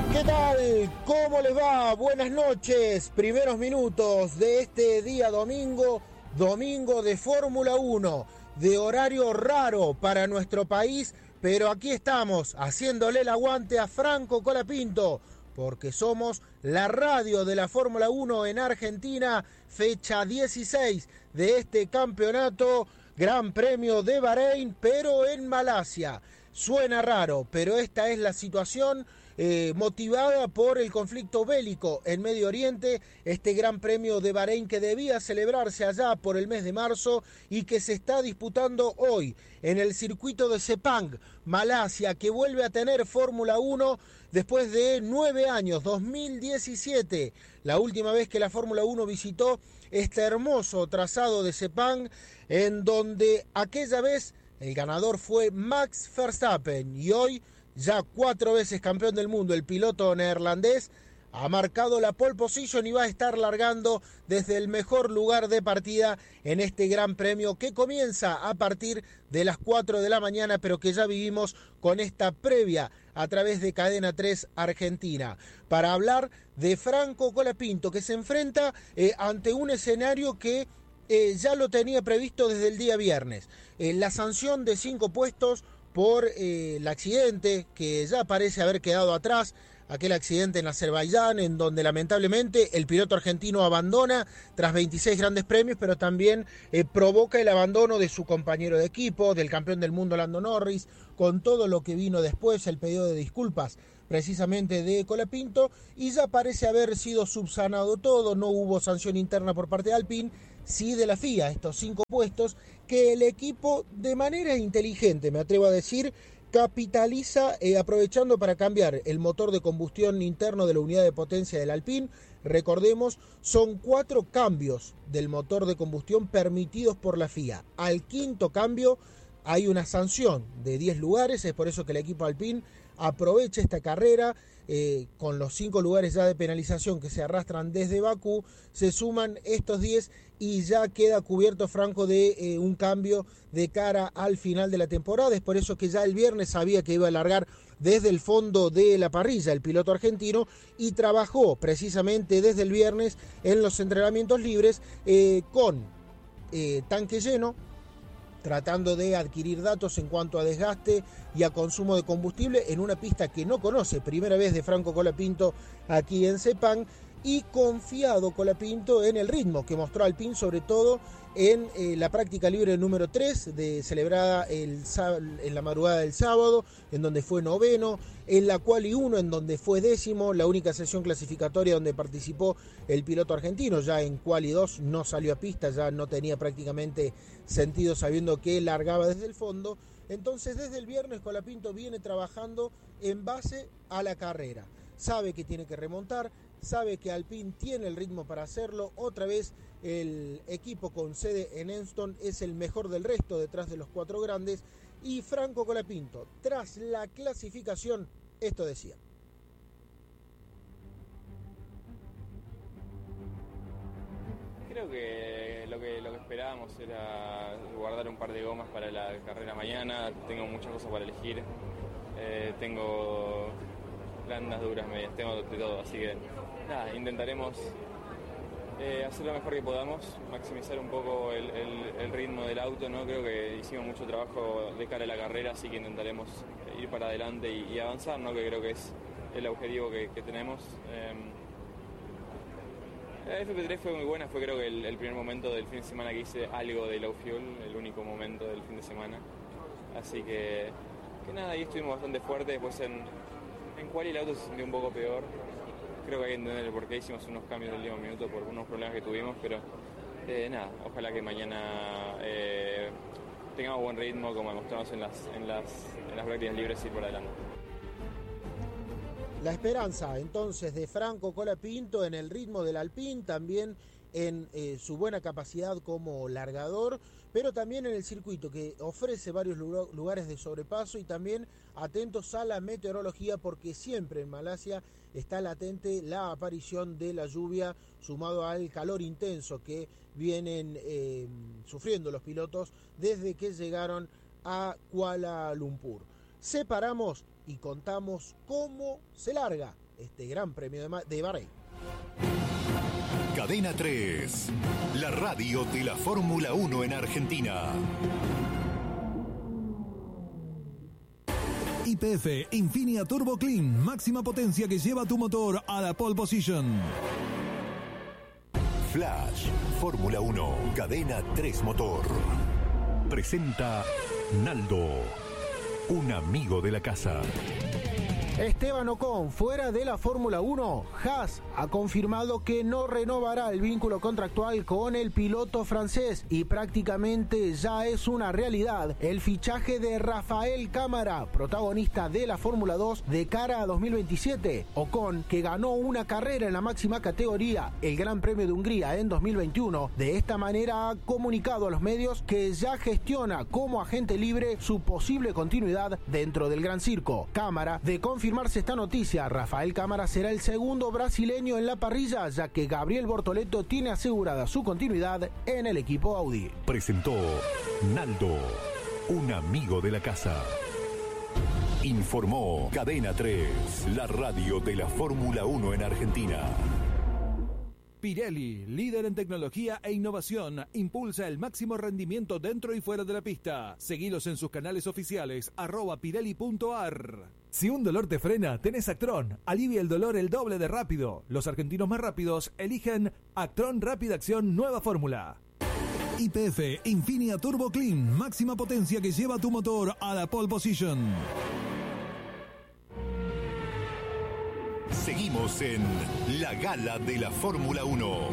¿Qué tal? ¿Cómo les va? Buenas noches. Primeros minutos de este día domingo de Fórmula 1, de horario raro para nuestro país, pero aquí estamos haciéndole el aguante a Franco Colapinto, porque somos la radio de la Fórmula 1 en Argentina, fecha 16 de este campeonato, Gran Premio de Bahrein, pero en Malasia. Suena raro, pero esta es la situación motivada por el conflicto bélico en Medio Oriente, este Gran Premio de Bahrein que debía celebrarse allá por el mes de marzo y que se está disputando hoy en el circuito de Sepang, Malasia, que vuelve a tener Fórmula 1 después de 9 años, 2017, la última vez que la Fórmula 1 visitó este hermoso trazado de Sepang, en donde aquella vez el ganador fue Max Verstappen y hoy, ya 4 veces campeón del mundo, el piloto neerlandés ha marcado la pole position y va a estar largando desde el mejor lugar de partida en este Gran Premio que comienza a partir de las 4 de la mañana, pero que ya vivimos con esta previa a través de Cadena 3 Argentina, para hablar de Franco Colapinto, que se enfrenta ante un escenario que ya lo tenía previsto desde el día viernes. La sanción de 5 puestos por el accidente que ya parece haber quedado atrás, aquel accidente en Azerbaiyán en donde lamentablemente el piloto argentino abandona tras 26 grandes premios, pero también provoca el abandono de su compañero de equipo, del campeón del mundo Lando Norris, con todo lo que vino después, el pedido de disculpas precisamente de Colapinto, y ya parece haber sido subsanado todo, no hubo sanción interna por parte de Alpine, sí de la FIA, estos 5 puestos que el equipo de manera inteligente, me atrevo a decir, capitaliza aprovechando para cambiar el motor de combustión interno de la unidad de potencia del Alpine. Recordemos, son 4 cambios del motor de combustión permitidos por la FIA. Al 5.º cambio hay una sanción de 10 lugares, es por eso que el equipo Alpine aprovecha esta carrera. Con los 5 lugares ya de penalización que se arrastran desde Bakú, se suman estos 10 y ya queda cubierto Franco de un cambio de cara al final de la temporada. Es por eso que ya el viernes sabía que iba a largar desde el fondo de la parrilla el piloto argentino y trabajó precisamente desde el viernes en los entrenamientos libres con tanque lleno, tratando de adquirir datos en cuanto a desgaste y a consumo de combustible en una pista que no conoce, primera vez de Franco Colapinto aquí en Sepang, y confiado Colapinto en el ritmo que mostró Alpine, sobre todo en la práctica libre número 3, celebrada en la madrugada del sábado, en donde fue noveno, en la quali 1, en donde fue 10º, la única sesión clasificatoria donde participó el piloto argentino. Ya en quali 2 no salió a pista, ya no tenía prácticamente sentido sabiendo que largaba desde el fondo. Entonces desde el viernes Colapinto viene trabajando en base a la carrera. Sabe que tiene que remontar, sabe que Alpine tiene el ritmo para hacerlo. Otra vez el equipo con sede en Enston es el mejor del resto detrás de los 4 grandes. Y Franco Colapinto, tras la clasificación, esto decía. Creo que lo que esperábamos era guardar un par de gomas para la carrera mañana. Tengo muchas cosas para elegir. Tengo blandas, duras, medias, tengo de todo. Así que nada, intentaremos hacer lo mejor que podamos, maximizar un poco el ritmo del auto, ¿no? Creo que hicimos mucho trabajo de cara a la carrera, así que intentaremos ir para adelante y avanzar, ¿no? Que creo que es el objetivo que tenemos. La FP3 fue muy buena, fue creo que el primer momento del fin de semana que hice algo de low fuel, el único momento del fin de semana. Así que nada, ahí estuvimos bastante fuertes. Después en quali el auto se sintió un poco peor. Creo que hay que entender el por qué hicimos unos cambios del último minuto por unos problemas que tuvimos, pero nada, ojalá que mañana tengamos buen ritmo como demostramos en las prácticas libres y ir por adelante. La esperanza entonces de Franco Colapinto en el ritmo del Alpine, también en su buena capacidad como largador, pero también en el circuito que ofrece varios lugares de sobrepaso, y también atentos a la meteorología porque siempre en Malasia está latente la aparición de la lluvia sumado al calor intenso que vienen sufriendo los pilotos desde que llegaron a Kuala Lumpur. Separamos y contamos cómo se larga este Gran Premio de Bahrein. Cadena 3, la radio de la Fórmula 1 en Argentina. YPF Infinia Turbo Clean, máxima potencia que lleva tu motor a la pole position. Flash, Fórmula 1, Cadena 3 Motor. Presenta Naldo, un amigo de la casa. Esteban Ocon, fuera de la Fórmula 1. Haas ha confirmado que no renovará el vínculo contractual con el piloto francés y prácticamente ya es una realidad el fichaje de Rafael Cámara, protagonista de la Fórmula 2 de cara a 2027. Ocon, que ganó una carrera en la máxima categoría, el Gran Premio de Hungría en 2021, de esta manera ha comunicado a los medios que ya gestiona como agente libre su posible continuidad dentro del Gran Circo. Cámara, de confirmarse esta noticia, Rafael Cámara será el segundo brasileño en la parrilla, ya que Gabriel Bortoleto tiene asegurada su continuidad en el equipo Audi. Presentó Naldo, un amigo de la casa. Informó Cadena 3, la radio de la Fórmula 1 en Argentina. Pirelli, líder en tecnología e innovación, impulsa el máximo rendimiento dentro y fuera de la pista. Seguilos en sus canales oficiales, @pirelli.ar. Si un dolor te frena, tenés Actron. Alivia el dolor el doble de rápido. Los argentinos más rápidos eligen Actron Rápida Acción Nueva Fórmula. YPF Infinia Turbo Clean, máxima potencia que lleva tu motor a la pole position. Seguimos en la gala de la Fórmula 1.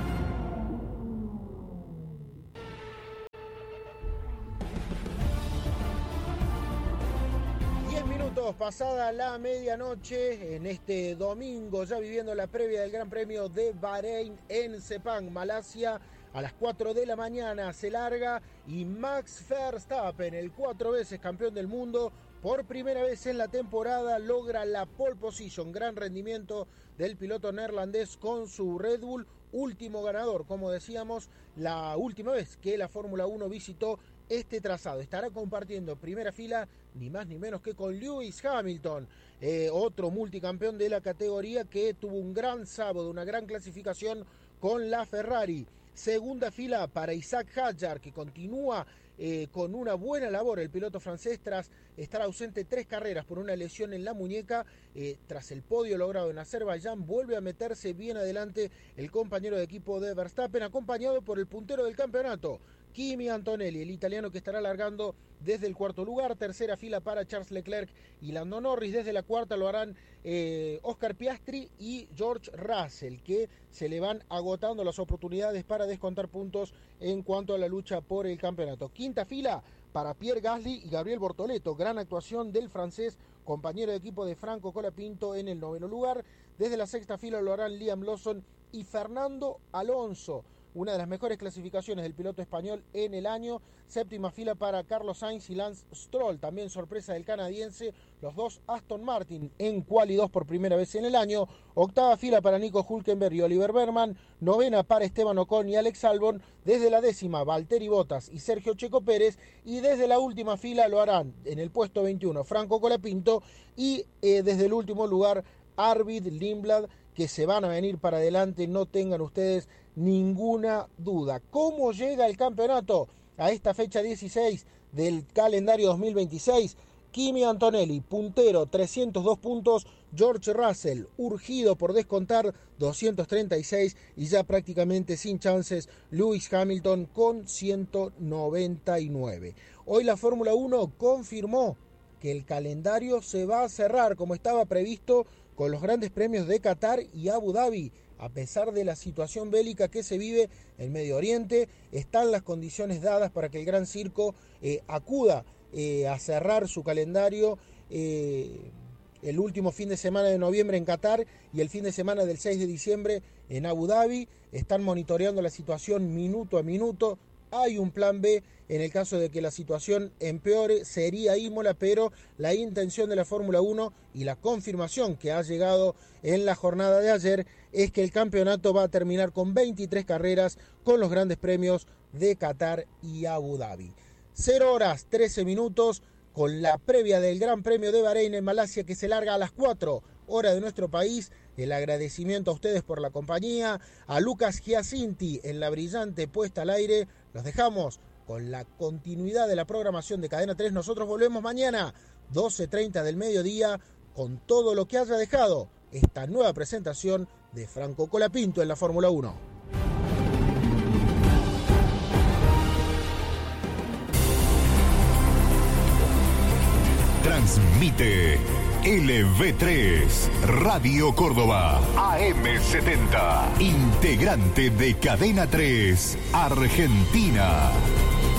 Pasada la medianoche, en este domingo, ya viviendo la previa del Gran Premio de Bahrein en Sepang, Malasia. A las 4 de la mañana se larga y Max Verstappen, el 4 veces campeón del mundo, por primera vez en la temporada logra la pole position. Gran rendimiento del piloto neerlandés con su Red Bull, último ganador, como decíamos, la última vez que la Fórmula 1 visitó este trazado. Estará compartiendo primera fila ni más ni menos que con Lewis Hamilton, otro multicampeón de la categoría que tuvo un gran sábado, una gran clasificación con la Ferrari. Segunda fila para Isaac Hadjar, que continúa con una buena labor el piloto francés tras estar ausente 3 carreras por una lesión en la muñeca. Tras el podio logrado en Azerbaiyán, vuelve a meterse bien adelante el compañero de equipo de Verstappen, acompañado por el puntero del campeonato, Kimi Antonelli, el italiano, que estará largando desde el cuarto lugar. Tercera fila para Charles Leclerc y Lando Norris. Desde la cuarta lo harán Oscar Piastri y George Russell, que se le van agotando las oportunidades para descontar puntos en cuanto a la lucha por el campeonato. Quinta fila para Pierre Gasly y Gabriel Bortoleto. Gran actuación del francés, compañero de equipo de Franco Colapinto, en el noveno lugar. Desde la sexta fila lo harán Liam Lawson y Fernando Alonso. Una de las mejores clasificaciones del piloto español en el año. Séptima fila para Carlos Sainz y Lance Stroll, también sorpresa del canadiense. Los dos Aston Martin en quali 2 por primera vez en el año. Octava fila para Nico Hülkenberg y Oliver Bergman. Novena para Esteban Ocon y Alex Albon. Desde la décima, Valtteri Bottas y Sergio Checo Pérez. Y desde la última fila lo harán en el puesto 21 Franco Colapinto y desde el último lugar Arvid Lindblad, que se van a venir para adelante, no tengan ustedes ninguna duda. ¿Cómo llega el campeonato a esta fecha 16 del calendario 2026? Kimi Antonelli, puntero, 302 puntos. George Russell, urgido por descontar, 236. Y ya prácticamente sin chances, Lewis Hamilton con 199. Hoy la Fórmula 1 confirmó que el calendario se va a cerrar como estaba previsto con los grandes premios de Qatar y Abu Dhabi. A pesar de la situación bélica que se vive en Medio Oriente, están las condiciones dadas para que el Gran Circo acuda a cerrar su calendario el último fin de semana de noviembre en Qatar y el fin de semana del 6 de diciembre en Abu Dhabi. Están monitoreando la situación minuto a minuto. Hay un plan B en el caso de que la situación empeore, sería Imola, pero la intención de la Fórmula 1 y la confirmación que ha llegado en la jornada de ayer es que el campeonato va a terminar con 23 carreras con los grandes premios de Qatar y Abu Dhabi. 0 horas 13 minutos, con la previa del Gran Premio de Bahrein en Malasia, que se larga a las 4 horas de nuestro país. El agradecimiento a ustedes por la compañía, a Lucas Giacinti en la brillante puesta al aire. Los dejamos con la continuidad de la programación de Cadena 3. Nosotros volvemos mañana, 12:30 del mediodía, con todo lo que haya dejado esta nueva presentación de Franco Colapinto en la Fórmula 1. Transmite LV3 Radio Córdoba AM70, integrante de Cadena 3 Argentina.